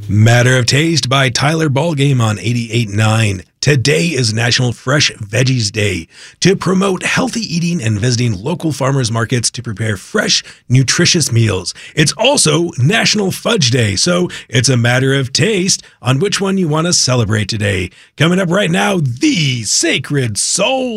Matter of Taste by Tyler Ballgame on 88.9. Today is National Fresh Veggies Day to promote healthy eating and visiting local farmers markets to prepare fresh, nutritious meals. It's also National Fudge Day, so it's a matter of taste on which one you want to celebrate today. Coming up right now, the Sacred Soul.